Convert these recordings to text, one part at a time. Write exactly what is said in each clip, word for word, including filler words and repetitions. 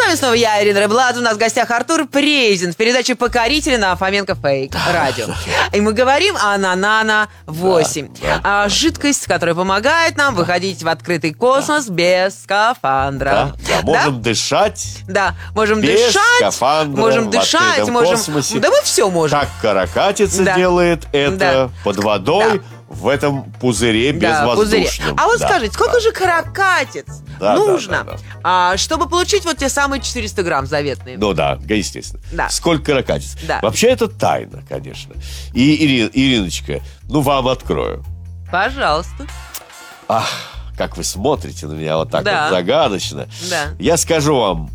вами снова я, Ирина Рейблат. У нас в гостях Артур Презин в передаче «Покорители» на Фоменко Фейк радио. И мы говорим о Нанана восемь. Да, да, а, жидкость, которая помогает нам выходить в открытый космос да. без скафандра. Да, да. Можем да? дышать. Да, можем без дышать. Скафандра, можем дышать, можем. Космосе. Да мы все можем. Как каракатица да. делает это да. под водой. Да. В этом пузыре безвоздушном. Да, а вот да, скажите, сколько да. же каракатиц да, нужно, да, да, да. А, чтобы получить вот те самые четыреста грамм заветные? Ну да, естественно. Да. Сколько каракатиц? Да. Вообще это тайна, конечно. И, Ирин, Ириночка, ну вам открою. Пожалуйста. Ах, как вы смотрите на меня вот так да. вот загадочно. Да. Я скажу вам,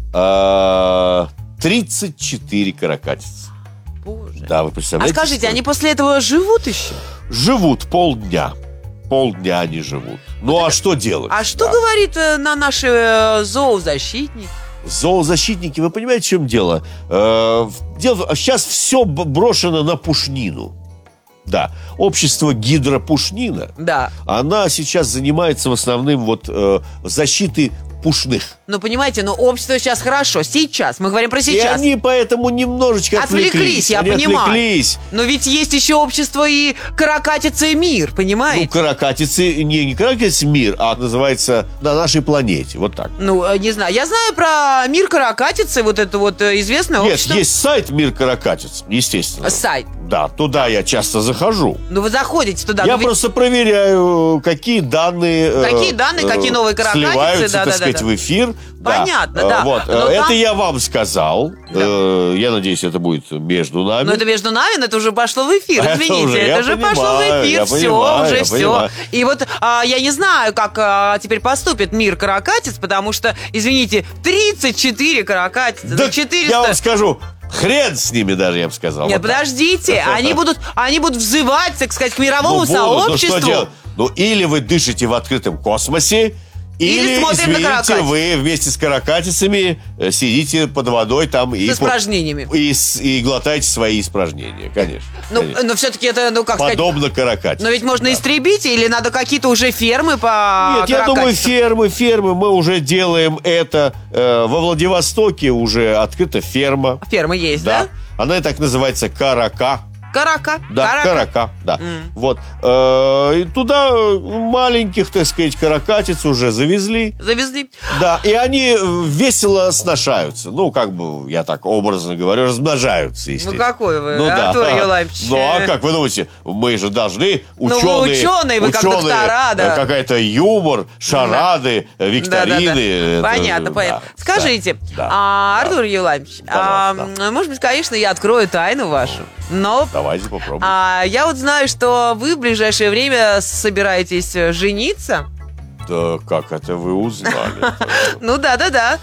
э, тридцать четыре каракатицы. Боже. Да, вы представляете? А скажите, сколько? они после этого живут еще? Живут полдня. Полдня они живут. Ну, вот а это... что делать? А что да. говорит э, на наши э, зоозащитники? Зоозащитники, вы понимаете, в чем дело? Э, дело? Сейчас все брошено на пушнину. Да, общество гидропушнина. Да. Она сейчас занимается в основном вот э, защитой пушных. Ну, понимаете, ну, общество сейчас хорошо. Сейчас. Мы говорим про сейчас. И они поэтому немножечко отвлеклись. Отвлеклись, я они понимаю. Отвлеклись. Но ведь есть еще общество и каракатица и мир, понимаете? Ну, каракатицы, не, не каракатица мир, а называется на нашей планете. Вот так. Ну, не знаю. Я знаю про мир каракатицы, вот это вот известное Нет, общество. есть сайт «Мир каракатиц», естественно. Сайт. Да, туда я часто захожу. Ну, вы заходите туда. Я ну, просто ведь... проверяю, какие данные... Какие данные, какие новые каракатицы. Сливаются, да, так да, сказать, да, в эфир. Понятно, да. да. Вот. Но это там... я вам сказал. Да. Я надеюсь, это будет между нами. Но это между нами, но это уже пошло в эфир. Это Извините, уже, это уже понимаю, пошло в эфир. я Все, понимаю, уже я все. понимаю. И вот а, я не знаю, как а, теперь поступит мир каракатиц, потому что, извините, тридцать четыре каракатицы. Да, четыреста... я вам скажу, хрен с ними даже, я бы сказал. Нет, вот подождите, они будут, они будут взывать, так сказать, к мировому ну, сообществу. Ну, что делать? Ну, или вы дышите в открытом космосе, Или, или, смотрим на извините, каракатиц. вы вместе с каракатицами э, сидите под водой там и, с испражнениями. И, и глотаете свои испражнения, конечно. Ну, конечно. но все-таки это, ну, как Подобно сказать... каракатицам. Но ведь можно да. истребить, или надо какие-то уже фермы по Нет, я думаю, фермы, фермы. Мы уже делаем это. Э, во Владивостоке уже открыта ферма. Фермы есть, да? да? Она так называется «Карака». Карака. Да, карака, карака, да. Mm. Вот. И туда маленьких, так сказать, каракатиц уже завезли. Завезли. Да, и они весело сношаются. Ну, как бы, я так образно говорю, размножаются, естественно. Ну, какой вы, ну, Артур да. Юлаевич. Ну, а как вы думаете, мы же должны, ученые... Ну, вы ученые, вы как доктора, да. Какая-то юмор, шарады, да. викторины. Да, да, да. Это, понятно, да, понятно. Скажите, да, а, да. Артур Юлаевич, а, да. может быть, конечно, я открою тайну вашу, но... Давайте попробуем. А, я вот знаю, что вы в ближайшее время собираетесь жениться. Да как это вы узнали? Ну да-да-да,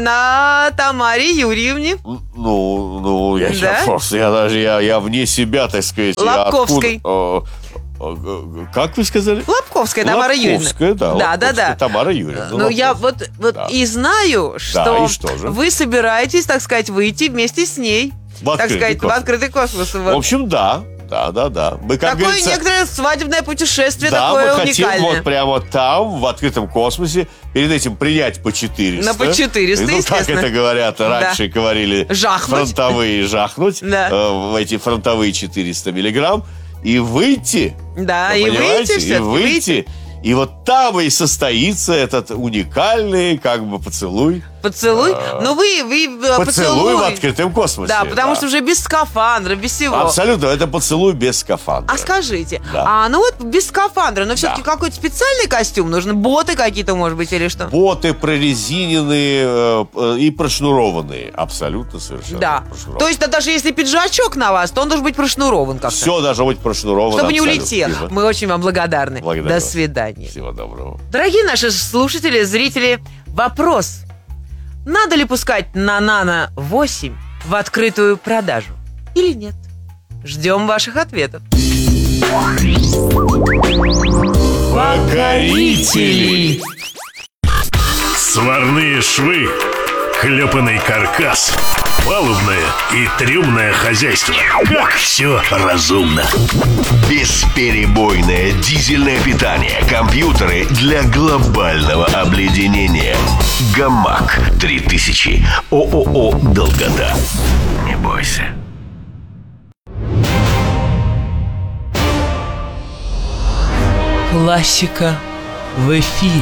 на Тамаре Юрьевне. Ну, ну, я сейчас просто, я даже, я, я вне себя, так сказать. Лобковской. Как вы сказали? Лобковская Тамара Юрьевна. Лобковская, да. Да, да, да. Тамара Юрьевна. Ну, ну я вот, вот да. и знаю, что, да, и что же? вы собираетесь, так сказать, выйти вместе с ней. В так сказать, космос. в открытый космос. В общем, да. Да, да, да. Мы, как такое говорится, некоторое свадебное путешествие, да, такое мы уникальное. хотим вот прямо там, в открытом космосе, перед этим принять по четыреста. На по четыреста, ну, естественно. как это говорят, раньше да. говорили, жахнуть. фронтовые жахнуть, да. э, в эти фронтовые четыреста миллиграмм, и выйти. Да, и выйти, и выйти. И вот там и состоится этот уникальный, как бы, поцелуй. Поцелуй? Ну, вы, вы Поцелуй, поцелуй в открытом космосе. Да, потому да. что уже без скафандра, без всего. Абсолютно, это поцелуй без скафандра. А скажите, да. а ну вот без скафандра, но все-таки да. какой-то специальный костюм нужен? Боты какие-то, может быть, или что? Боты прорезиненные э, и прошнурованные. Абсолютно совершенно Да. То есть, да, даже если пиджачок на вас, то он должен быть прошнурован как-то. Все должно быть прошнуровано. Чтобы не абсолютно. улетел. Мы очень вам благодарны. Благодарю. До свидания. Всего доброго. Дорогие наши слушатели, зрители, вопрос. Надо ли пускать Нанана восемь в открытую продажу или нет? Ждем ваших ответов. Покорители. Сварные швы, клепанный каркас, Палубное и трюмное хозяйство. Как все разумно. Бесперебойное дизельное питание. Компьютеры для глобального обледенения. Гамак три тысячи. ООО «Долгота». Не бойся. Классика в эфире.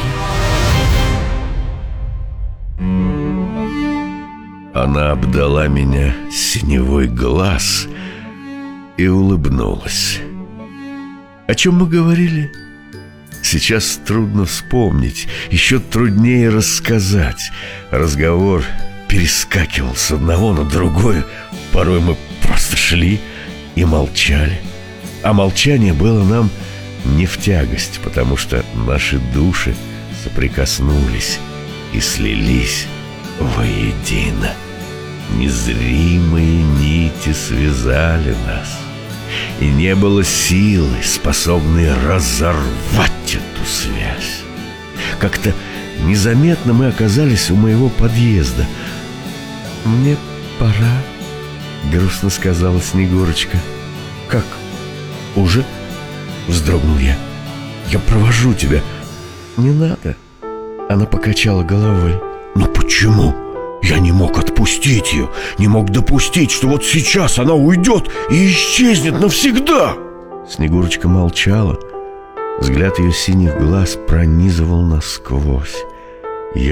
Она обдала меня синевой глаз и улыбнулась. О чем мы говорили? Сейчас трудно вспомнить, еще труднее рассказать. Разговор перескакивал с одного на другое. Порой мы просто шли и молчали. А молчание было нам не в тягость, потому что наши души соприкоснулись и слились воедино. Незримые нити связали нас, и не было силы, способной разорвать эту связь. Как-то незаметно мы оказались у моего подъезда. «Мне пора», — грустно сказала Снегурочка. «Как? Уже?» — вздрогнул я. «Я провожу тебя». «Не надо», — она покачала головой. «Но почему? Я не мог отпустить ее, не мог допустить, что вот сейчас она уйдет и исчезнет навсегда». Снегурочка молчала. Взгляд ее синих глаз пронизывал насквозь.